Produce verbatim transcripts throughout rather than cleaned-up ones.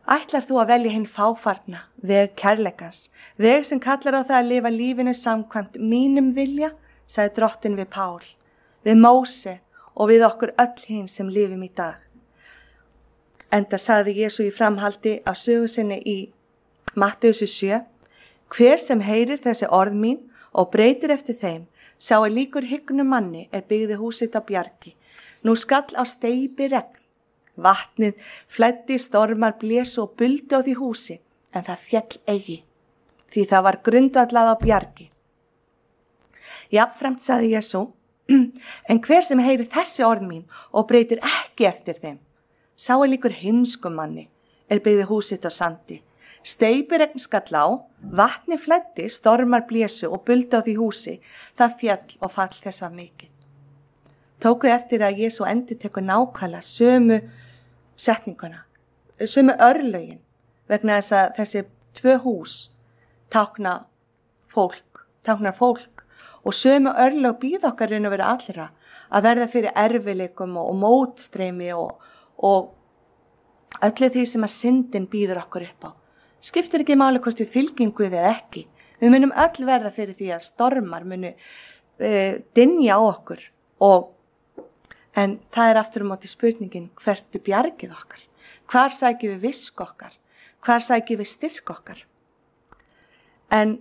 Ætlar þú að velja hinn fáfarna, veg kærleikans, veg sem kallar á það að lifa lífinu samkvæmt mínum vilja, sagði drottin við Pál, við Móse og við okkur öll hinn sem lifum í dag. Enda sagði Jesú í framhaldi af sögu sinni í Mattheusar sjö, hver sem heyrir þessi orð mín og breytir eftir þeim, sá er líkur hyggnum manni er byggði húsitt á bjargi. Nú skall á steypi regn. Vatnið flæddi, stormar blésu og buldi á því húsi, en það féll eigi, því það var grundvallað á bjargi. Jafnframt sagði Jesú, en hver sem heyrir þessi orð mín og breytir ekki eftir þeim, sá er líkur heimskum manni, er byggði húsitt á sandi. Steypiregn skall á, vatnið flæddi, stormar blésu og buldi á því húsi, það féll og fall þess af mikið. Tókuð eftir að Jesú endurtekur nákvæmlega sömu setninguna, sömu örlögin, vegna þess að þessi tvö hús tákna fólk, táknar fólk og sömu örlög býða okkar raun og vera allra að verða fyrir erfileikum og, og mótstreymi og, og öllu því sem að syndin býður okkur upp á. Skiptir ekki máli hvort við fylgjum Guði eða ekki. Við munum öll verða fyrir því að stormar munu uh, dynja á okkur og en það er aftur á móti spurningin hvert er bjargið okkar? Hvar sækjum við visk okkar? Hvar sækjum við styrk okkar? En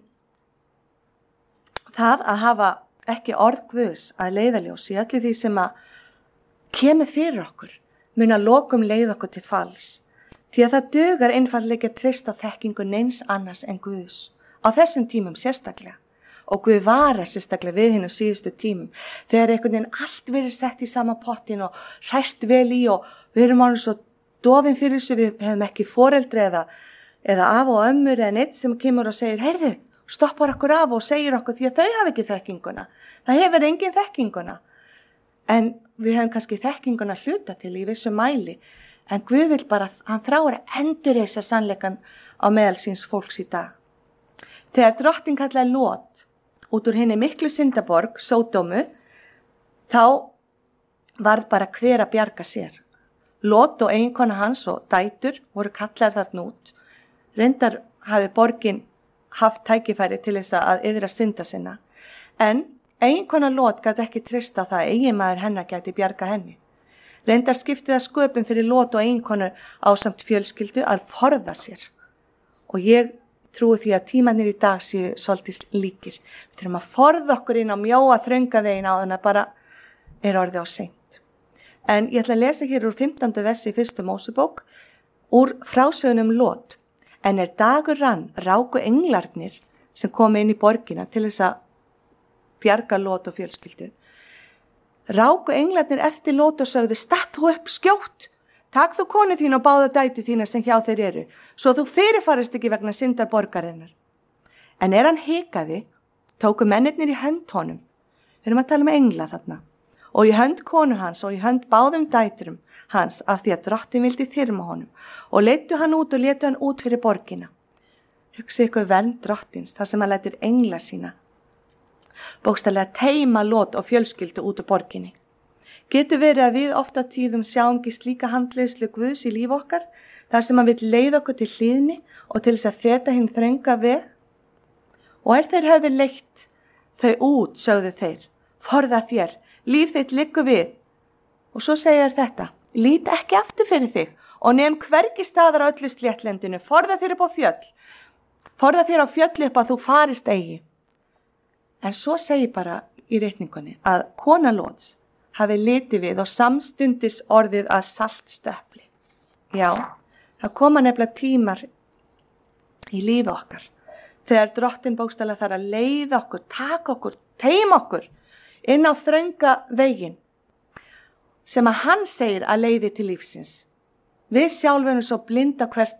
það að hafa ekki orð Guðs að leiðaljós í öllu því sem að kemur fyrir okkur mun að lokum leið okkur til falls. Því að það dugar einfaldlega ekki að treysta á þekkingu neins annars en Guðs. Á þessum tímum sérstaklega. Og Guð vara sérstaklega við hinn á síðustu tímum. Þegar einhvern veginn allt verið sett í sama pottin og hrært vel í og við erum ánum svo dofin fyrir þessu, við hefum ekki foreldri eða, eða af og ömmur eða neitt sem kemur og segir, heyrðu, stoppar okkur af og segir okkur því að þau hafa ekki þekkinguna. Það hefur engin þekkinguna. En við hefum kannski þekkinguna hluta til í vissu mæli. En Guð vil bara, hann þráir að endurreisa sannleikan á meðal síns fólks í dag. Þegar drottin kallaði Lót út úr henni miklu syndaborg, Sódómu, þá varð bara hver að bjarga sér. Lót og eiginkona hans og dætur voru kallar þarna út. Reyndar hafi borgin haft tækifæri til þess að yðra synda sinna. En eiginkona Lót gat ekki treysta á það að eiginmaður hennar gæti bjarga henni. Reyndar skipti það sköpum fyrir Lót og eiginkonu ásamt fjölskyldu að forða sér. Og ég trúi því að tímannir í dag séu svolítið líkir. Við þurfum að forða okkur inn á mjóa þrönga veginn á þannig að bara er orðið á seint. En ég ætla að lesa hér úr fimmtánda versi í fyrstu Mósebók úr frásögunum Lót. En er dagur rann ráku englarnir sem komu inn í borgina til þess að bjarga Lót og fjölskyldu. Ráku englarnir eftir Lót og sögðu, statt þú upp skjótt. Takk þú konu þín og báða dætu þína sem hjá þeir eru, svo þú fyrirfarist ekki vegna syndar borgarinnar. En er hann hikaði, tóku mennirnir í hönd honum, við erum að tala um engla þarna, og í hönd konu hans og í hönd báðum dæturum hans af því að drottin vildi þyrma honum, og leittu hann út og letu hann út fyrir borgina. Hugsi ykkur vernd drottins, þar sem hann lætur engla sína. Bókstaflega teima Lót og fjölskyldu út úr borginni. Getur verið að við ofta tíðum sjáum ekki slíka handleiðslu Guðs í líf okkar, þar sem hann vill leiða okkur til hlýðni og til þess að feta hinn þrönga veg? Og er þeir höfðu leitt þau út, sögðu þeir, forða þér, líf þitt liggur við. Og svo segir þetta, lít ekki aftur fyrir þig og nefn hvergi staðar á öllu sléttlendinu, forða þér upp á fjöll, forða þér á fjöll upp að þú farist eigi. En svo segir bara í reikningunni að kona Lóts hafi litið við og samstundis orðið að saltstöpli. Já, það koma nefnilega tímar í lífi okkar, þegar drottin bókstaflega þarf að leiða okkur, taka okkur, teima okkur inn á þrönga veginn sem að hann segir að leiði til lífsins. Við sjálf erum svo blinda hvert,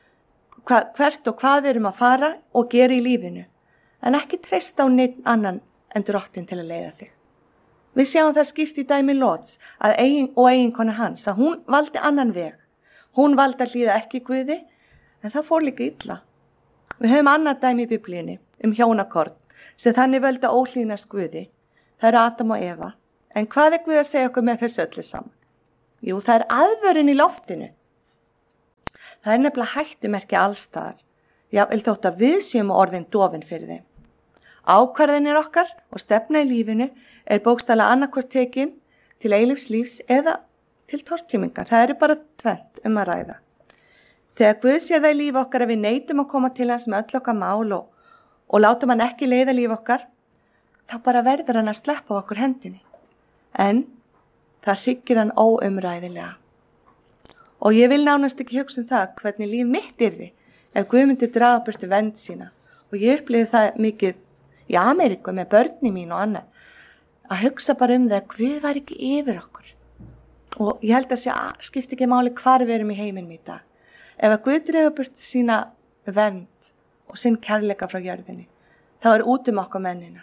hvert og hvað við erum að fara og gera í lífinu, en ekki treysta á neitt annan en drottin til að leiða þig. Við sjáum það skipt í dæmi Lóts að eigin og eiginkona hans að hún valdi annan veg. Hún valdi að hlýða ekki Guði, en það fór líka illa. Við höfum annað dæmi í Biblíunni um hjónakorn sem þannig völdu að óhlýðnast Guði. Það eru Adam og Eva. En hvað er Guð að segja okkur með þessu öllu saman? Jú, það er aðvörun í loftinu. Það er nefnilega hættumerki allstaðar. Jafnvel þótt að við séum orðin dofin fyrir þeim. Ákvarðanir okkar og stefna í lífinu er bókstaflega annarkvort tekin til eilífs lífs eða til tortímingar. Það eru bara tvennt um að ræða. Þegar Guð sér það í lífi okkar að við neitum að koma til hans með öll okkar mál og, og látum hann ekki leiða líf okkar, þá bara verður hann að sleppa okkur hendinni. En það hryggir hann óumræðilega. Og ég vil nánast ekki hugsa um það hvernig líf mitt yrði ef Guð myndi draga burtu vernd sína. Og ég upplifði það mikið í Ameríku með börni mín og annað. Að hugsa bara um það að Guð var ekki yfir okkur. Og ég held að sé að skipti ekki máli hvar við erum í heiminum í dag. Ef að Guð dregur burtu sína vernd og sinn kærleika frá jörðinni, þá er út um okkur mennina.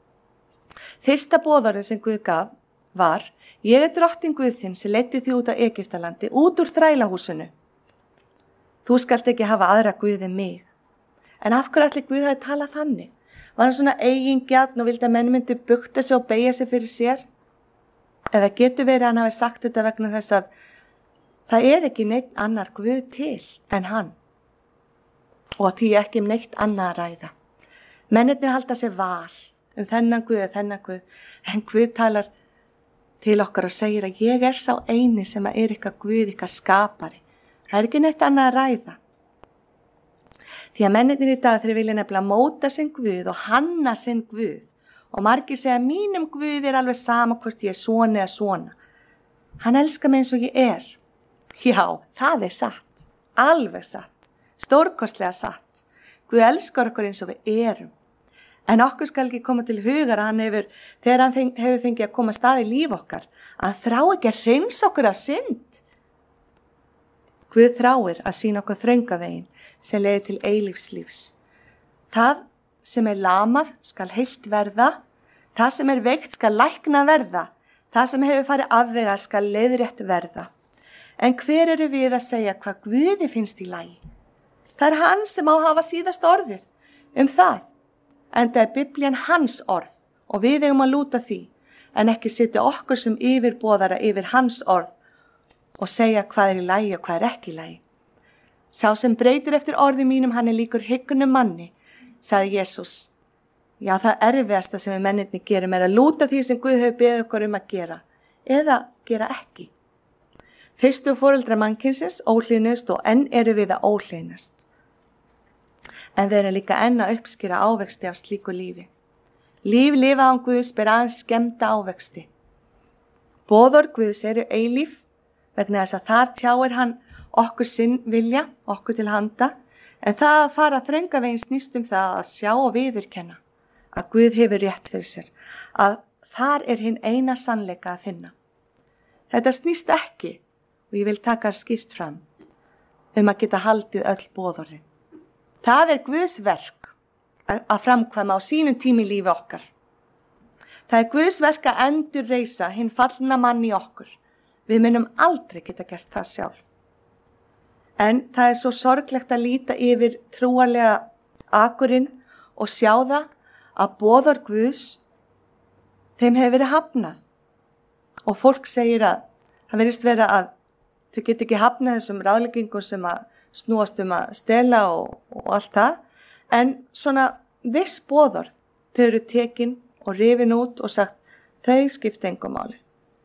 Fyrsta boðorðið sem Guð gaf var: ég er drottinn Guð þinn sem leiddi þig út á Egyptalandi, út úr þrælahúsinu. Þú skalt ekki hafa aðra Guð en mig. En af hverju ætli Guð hafi talað þannig? Var hann svona eigingjarn og vildi að menn myndi bugta sig og beygja sig fyrir sér? Eða getur verið að hann hafi sagt þetta vegna þess að það er ekki neitt annar Guð til en hann. Og því ekki um neitt annað að ræða. Mennirnir halda sér val um þennan Guð eða þennan Guð, en Guð talar til okkar og segir að ég er sá eini sem er ykkar Guð, ykkar skapari. Það er ekki neitt annað að ræða. Því að mennirnir í dag þeir vilja nefnilega móta sinn Guð og hanna sinn Guð. Og margir segja að mínum Guð er alveg sama hvort ég er svona eða svona. Hann elskar mig eins og ég er. Já, það er satt. Alveg satt. Stórkostlega satt. Guð elskar okkur eins og við erum. En okkur skal ekki koma til hugar að hann hefur, þegar hann feng, hefur fengið að koma stað í líf okkar, að hann þrá ekki að hreinsa okkur af synd. Guð þráir að sýna okkur þröngavegin sem leiðir til eilífslífs. Það sem er lamað skal heilt verða, það sem er veikt skal lækna verða, það sem hefur farið afvega skal leiðrétt verða. En hver eru við að segja hvað Guði finnst í lagi? Það er hann sem á að hafa síðast orðið um það. Enda er Biblían hans orð og við eigum að lúta því, en ekki sitja okkur sem yfirboðara yfir hans orð og segja hvað er í lagi og hvað er ekki í lagi. Sá sem breytir eftir orði mínum, hann er líkur hyggunum manni, sagði Jesús. Já, það erfiðasta sem við mennirni gerum er að lúta því sem Guð hefur beðið okkur um að gera, eða gera ekki. Fyrstu foreldrar mannkynsins óhlýðnust og enn eru við að óhlýðnast. En þeir eru líka enn að uppskýra ávexti af slíku lífi. Líf lifað án Guðs ber aðeins skemmta ávexti. Boðorð Guðs eru eilíf, vegna þess að þar tjáir hann okkur sinn vilja, okkur til handa, en það að fara þröngavegin snýst um það að sjá og viðurkenna að Guð hefur rétt fyrir sér, að þar er hinn eina sannleika að finna. Þetta snýst ekki, og ég vil taka skýrt fram, um að geta haldið öll boðorðin. Það er Guðs verk að framkvæma á sínum tími lífi okkar. Það er Guðs verk að endur reisa hinn fallna mann í okkur. Við munum aldrei geta gert það sjálf. En það er svo sorglegt að líta yfir trúarlega akurinn og sjá það að boðorð Guðs, þeim hefur verið hafnað. Og fólk segir að það verðist vera að þau get ekki hafnað þessum ráðleggingum sem að snúast um að stela og, og allt það, en svona viss boðorð, þau eru tekin og rifin út og sagt, þau skipta engum máli.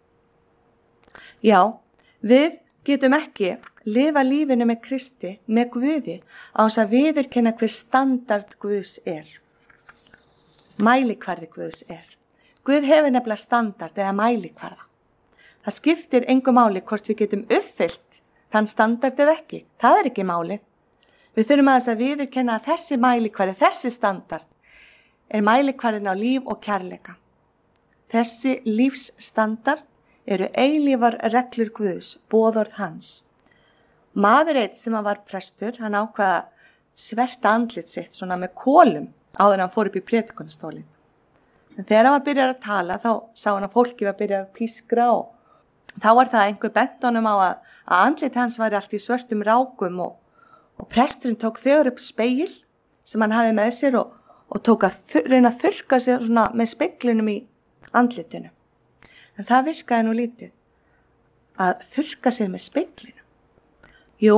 Já, við getum ekki lifa lífinu með Kristi, með Guði, á þess að viðurkenna hver standard Guðs er. Mælikvarði Guðs er. Guð hefur nefnilega standard eða mælikvarða. Það skiptir engum máli hvort við getum uppfyllt þann standard eða ekki. Það er ekki málið. Við þurfum að þess að viðurkenna að þessi mælikvarði, þessi standard, er mælikvarðin á líf og kærleika. Þessi lífsstandard eru eilífar reglur Guðs, boðorð hans. Maður eitt sem var prestur, hann ákvaða sverta andlit sitt svona með kólum áður en hann fór upp í predikunastólinn. En þegar hann var byrjað að tala, þá sá hann að fólki var byrjað að pískra og þá var það einhver bent honum á að, að andlit hans var allt í svörtum rákum og, og presturinn tók þegar upp speil sem hann hafði með sér og, og tók að fyr, reyna að þurrka sér svona með speglinum í andlitinu. En það virkaði nú lítið að þurrka sér með speglinu. Jú,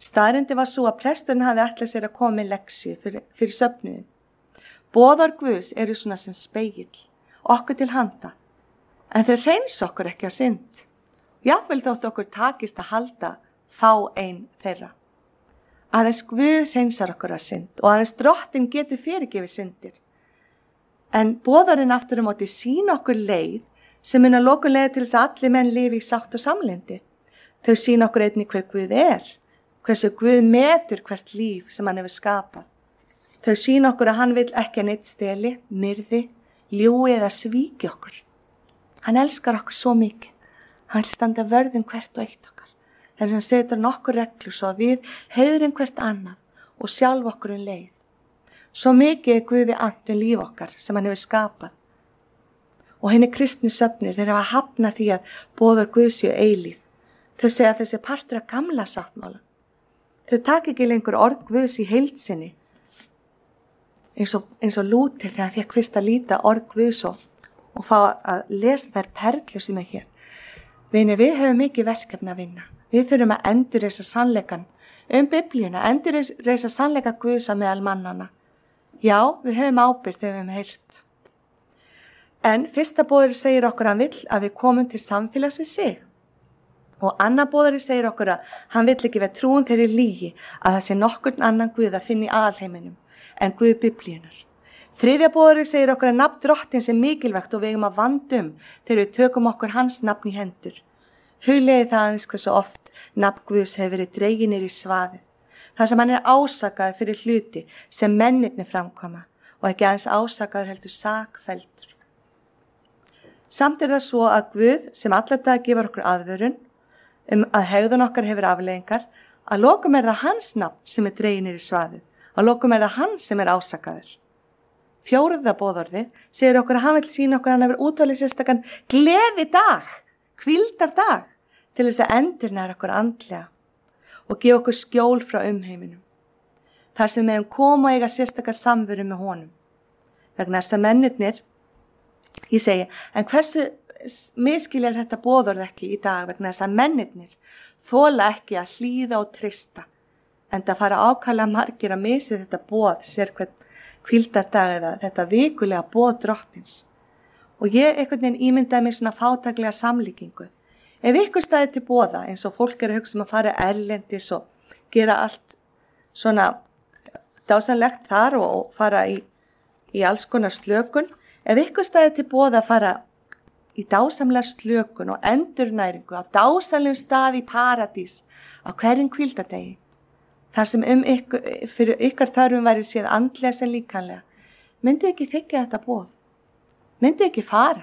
Staðreyndi var svo að presturinn hafði ætlað sér að koma með lexíu fyrir, fyrir söfnuðin. Boðorð Guðs eru svona sem spegill, okkur til handa, en þau hreinsa okkur ekki á synd. Jafnvel þótt okkur takist að halda þá ein þeirra. Aðeins Guð hreinsar okkur að synd og aðeins Drottinn getur fyrirgefið syndir. En boðorðin aftur á móti sýna okkur leið sem mun að lokum leiða til þess að allir menn lifi í sátt og samlyndi. Þau sýna okkur einnig hver Guð er, hversu Guð metur hvert líf sem hann hefur skapað. Þau sýna okkur að hann vil ekki að neitt steli, myrði, ljúgi eða svíki okkur. Hann elskar okkur svo mikið. Hann vil standa vörð um hvert og eitt okkar. Þess að hann setur nokkur reglur svo að við heiðrum hvert annað og sjálf okkur um leið. Svo mikið er Guði annt um líf okkar sem hann hefur skapað. Og henni kristnu söfnir þeir hafa hafnað því að boðorð Guðs séu eilíf. Þau segja að þessi partur af gamla sáttmála. Þau taka ekki lengur orð Guðs í heild sinni. Eins og, eins og Lúter þegar hann fekk fyrst að líta orð Guðs og, og fá að lesa þær perlur sem er hér. Vinir, við höfum mikið verkefni að vinna. Við þurfum að endurreisa sannleikan um Biblíuna, endurreisa sannleika Guðs að meðal mannana. Já, við höfum ábyrgð þegar við höfum heyrt. En fyrsta boðari segir okkur að hann vill að við komum til samfélags við sig. Og annar boðari segir okkur að hann vill ekki vera trúin þeirri lígi að það sé nokkurn annan Guð að finna í alheiminum en Guð Biblíunar. Þriðja boðari segir okkur að nafn Drottins er mikilvægt og við eigum að vandum þegar við tökum okkur hans nafn í hendur. Hugleiði það aðeins hversu oft nafn Guðs hefur verið dregið niður í svaðið. Það sem hann er ásakaður fyrir hluti sem mennirnir framkoma og ekki aðeins ásakaður heldur sakfelldur. Samt er það svo að Guð sem alla dag gefur okkur aðvörun um að hegðun okkar hefur afleiðingar, að lokum er það hans nafn sem er dregið niður í svaðið. Að lokum er það hann sem er ásakaður. Fjóruða boðorðið segir okkur að hann vil sýna okkur að hann hefur útvalið sérstakann gleði dag, hvíldar dag, til þess að endurnæra okkur andlega og gefa okkur skjól frá umheiminum. Þar sem við hefum koma og eiga sérstakar samveru með honum. Vegna þess að mennirnir, ég segi, en hversu miskilja er þetta boðorð ekki í dag vegna þess að mennirnir þola ekki að hlýða og trista. En það fara ákaflega margir að missa þetta boð, sér hvern hvíldardag eða þetta vikulega boð Drottins. Og ég einhvern veginn ímyndaði mér svona fátæklega samlíkingu. Ef ykkur staði til boða eins og fólk er að hugsa um að fara erlendis og gera allt svona dásanlegt þar og fara í, í alls konar slökun. Ef ykkur staði til boða að fara í dásamlega slökun og endurnæringu á dásamlegum stað í paradís á hverjum hvíldardegi. Þar sem um ykkur, fyrir ykkar þörfum væri séð andlega sem líkanlega, myndi ekki þykja þetta boð? Myndi ekki fara?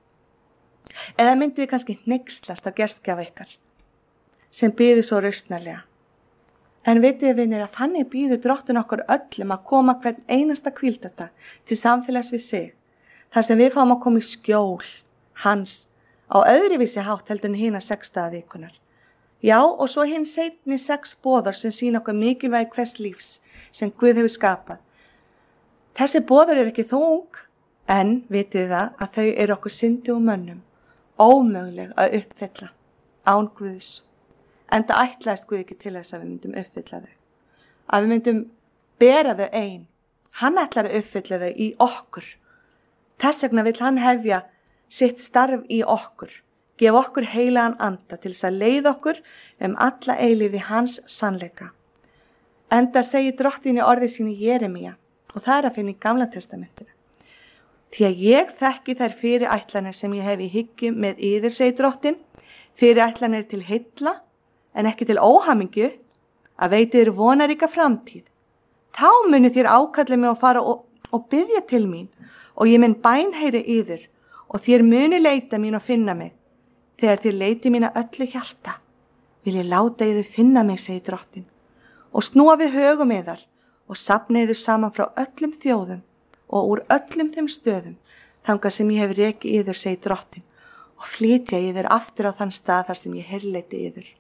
Eða myndi þið kannski hneykslast á gestgjafa ykkar, sem býður svo rausnarlega? En vitið vinir að þannig býður Drottinn okkur öllum að koma hvern einasta hvíldardag til samfélags við sig, þar sem við fáum að koma í skjól hans á öðruvísi hátt heldur en hina sex daga vikunar. Já, og svo hinn seinni sex boðar sem sýna okkur mikilvægi hvers lífs sem Guð hefur skapað. Þessi boðar er ekki þung, en vitið það að þau eru okkur syndi og mönnum, ómöguleg að uppfylla án Guðs. Enda ætlaðist Guð ekki til þess að við myndum uppfylla þau. Að við myndum bera þau ein. Hann ætlar að uppfylla þau í okkur. Þess vegna vill hann hefja sitt starf í okkur. Gef okkur heilagan anda til þess að leiða okkur um alla eilífi hans sannleika. Enda segir Drottinn í orði sínu Jeremía og það er að finna í Gamla testamentinu. Því að ég þekki þær fyrirætlanir sem ég hef í hyggju með yður, segir Drottinn, fyrirætlanir til heilla en ekki til óhamingju, að veiti þér vonaríka framtíð. Þá muni þér ákalla mig og fara og, og biðja til mín og ég mun bænheyri yður og þér muni leita mín og finna mig. Þegar þér leiti mína öllu hjarta, vil ég láta yður finna mig, segir Drottinn, og snúa við högum yðar og safna yður saman frá öllum þjóðum og úr öllum þeim stöðum, þangað sem ég hef rekið yður, segir Drottinn, og flytja yður aftur á þann stað þar sem ég herleiti yður.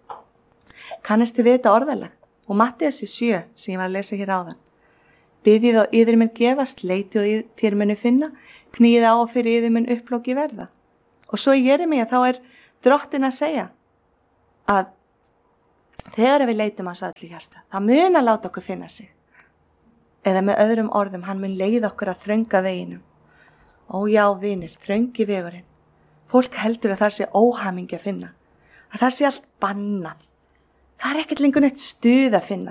Kannist þið við þetta orðalag? Og Matteussi sjö, sem ég var að lesa hér áðan. Biðið og yður mun gefast, leiti og þér munu finna, knýið á og fyrir yður mun upplóki verða. Og svo í Jeremía þá er Drottinn að segja að Þegar við leitum hans öllu hjarta, það mun að láta okkur finna sig. Eða með öðrum orðum, hann mun leiða okkur að þrönga veginum. Ó já, vinir, þröngi vegurinn. Fólk heldur að það sé óhamingi að finna, að það sé allt bannað. Það er ekkert lengur neitt stuð að finna.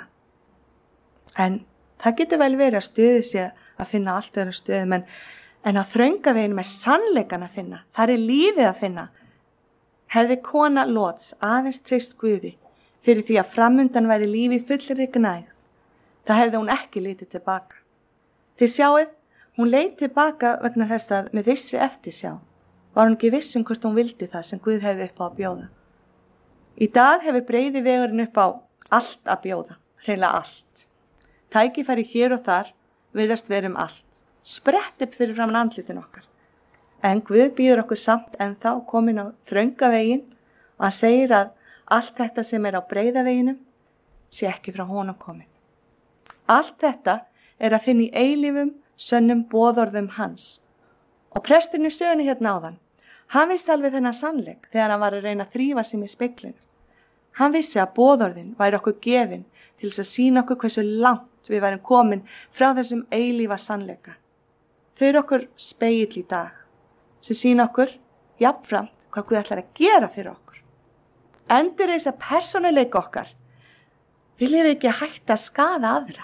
En það getur vel verið að stuði sé að finna allt öðrum stuðum, en, en að þrönga veginum er sannleikan að finna. Það er lífið að finna. Hefði kona Lóts aðeins treyst Guði fyrir því að framundan væri lífi fullri gnægð, það hefði hún ekki litið tilbaka. Þið sjáið, hún leit tilbaka vegna þess að með vissri eftirsjá var hún ekki viss um hvort hún vildi það sem Guð hefði upp á að bjóða. Í dag hefur breiði vegurinn upp á allt að bjóða, hreinlega allt. Tækifæri hér og þar virðast vera um allt, sprett upp fyrir framan andlitin okkar. En Guð býður okkur samt ennþá komin á þrönga veginn og hann segir að allt þetta sem er á breiða veginum sé ekki frá honum komið. Allt þetta er að finna í eilífum, sönnum boðorðum hans. Og presturinn í sögunni hérna áðan, hann vissi alveg þennan sannleik þegar hann var að reyna að þrífa sig með speglinu. Hann vissi að boðorðin væri okkur gefin til þess að sýna okkur hversu langt við værum komin frá þessum eilífa sannleika. Þau eru okkur spegill í dag, sem sýna okkur jafnframt hvað Guð ætlar að gera fyrir okkur. Endur þess að persónuleika okkar, viljum við ekki hætta að skaða aðra.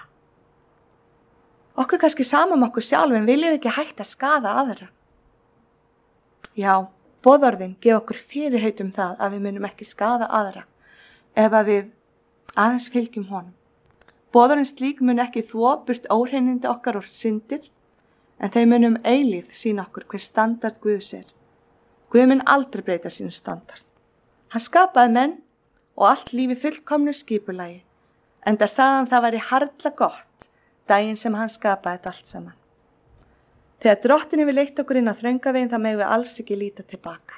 Okkur kannski saman okkur sjálf, en viljum við ekki hætta að skaða aðra. Já, boðorðin gefa okkur fyrirheit um það að við munum ekki skaða aðra, ef að við aðeins fylgjum honum. Boðorðin slík mun ekki þvo burt óhreinindi okkar og syndir, en þeim munum eilíð sína okkur hver standard Guðs er. Guð mun aldrei breyta sínu standard. Hann skapaði menn og allt lífi fullkomnu skipulagi, enda sagði hann það væri harla gott daginn sem hann skapaði þetta allt saman. Þegar Drottinn hefur leitt okkur inn á þrönga veginn, þá megum við alls ekki líta tilbaka.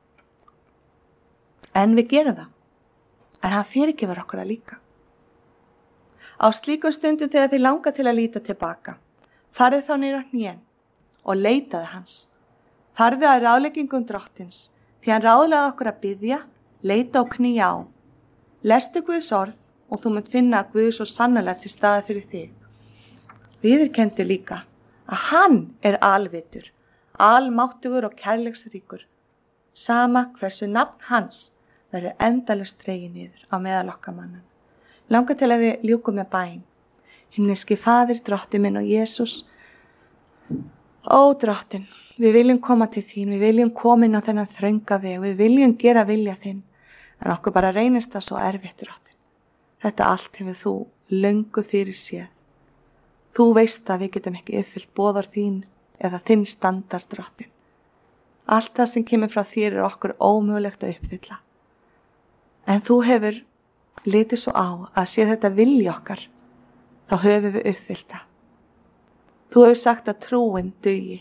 En við gerum það, en hann fyrirgefur okkur að líka. Á slíkum stundum þegar þið langar til að líta tilbaka, farið þá niður á hnén og leitaði hans. Farðu að ráðleggingum Drottins, því hann ráðlaði okkur að biðja, leita og knýja á. Lestu Guðs orð og þú munt finna að Guð svo sannarlega til staðar fyrir þig. Viðurkenndu líka að hann er alvitur, almáttugur og kærleiksríkur. Sama hversu nafn hans verður endalaust dregið niður á meðal okkar mannan. Langar til að við ljúkum með bæn. Himneski Faðir, Drottinn minn og Jesús. Ó Drottinn, við viljum koma til þín, við viljum koma inn á þennan þrönga veg, við viljum gera vilja þinn, en okkur bara reynist það svo erfitt, Drottinn. Þetta allt hefur þú löngu fyrir séð. Þú veist að við getum ekki uppfyllt boðorð þín eða þinn standard, Drottinn. Allt það sem kemur frá þér er okkur ómögulegt að uppfylla. En þú hefur litið svo á að sé þetta vilja okkar, þá höfum við uppfyllt það. Þú hefur sagt að trúin dugi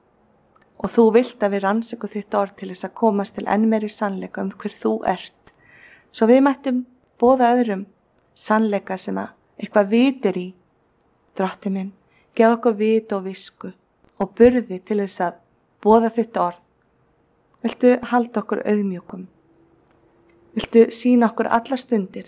og þú vilt að við rannsökum þitt orð til þess að komast til enn meiri sannleika um hver þú ert, svo við mættum boða öðrum sannleika sem að eitthvað vitir í. Drottinn minn, gef okkur vit og visku og burði til þess að boða þitt orð. Viltu halda okkur auðmjúkum? Viltu sýna okkur alla stundir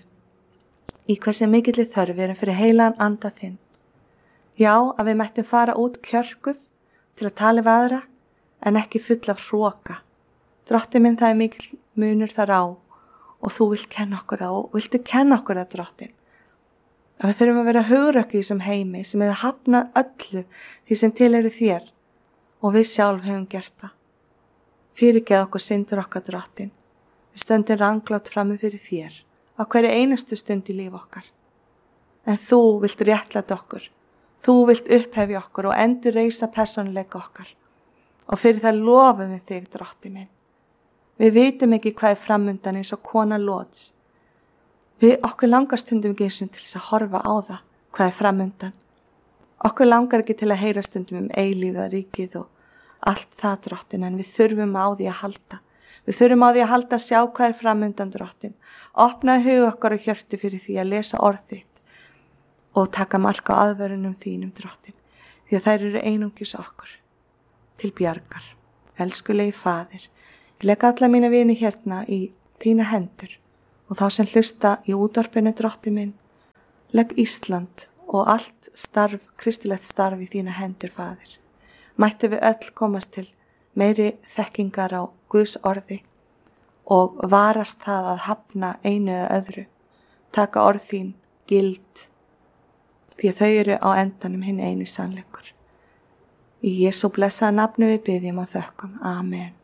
í hversu mikilli þörf við erum fyrir heilagan anda þinn? Já, að við mættum fara út kjörkuð til að tala við aðra en ekki full af hroka. Drottinn minn, það er mikill munur þar á og þú vilt kenna okkur það og viltu kenna okkur það, Drottinn. Að við þurfum að vera hugrökk í þessum heimi sem hefur hafnað öllu því sem til eru þér og við sjálf hefum gert það. Fyrirgeð okkur syndir okkar, Drottinn. Við stöndum ranglátt frammi fyrir þér á hverju einustu stund í líf okkar. En þú vilt réttlæta okkur. Þú vilt upphefja okkur og endur reisa persónuleika okkar. Og fyrir það lofum við þig, Drottinn minn. Við vitum ekki hvað er framundan eins og kona Lóts. Við okkur langar stundum ekki eins og til þess að horfa á það hvað er framundan. Okkur langar ekki til að heyra stundum um eilífða ríkið og allt það, Drottinn, en við þurfum á því að halda. Við þurfum á því að halda að sjá hvað er framundan, Drottinn. Opnaðu hug okkar og hjörtu fyrir því að lesa orð þitt og taka mark á aðvörunum þínum, Drottinn, því að þær eru einungis okkur til bjargar. Elskulegi Faðir, ég legg alla mína vini hérna í þínar hendur og þá sem hlusta í útvarpinu, Drottinn minn, legg Ísland og allt starf, kristilegt starf í þína hendur, Faðir. Mætti við öll komast til meiri þekkingar á Guðs orði og varast það að hafna einu eða öðru, taka orð þín gild, því að þau eru á endanum hinn eini sannleikur. Í Jesú blessaða nafni við biðjum og þökkum. Amen.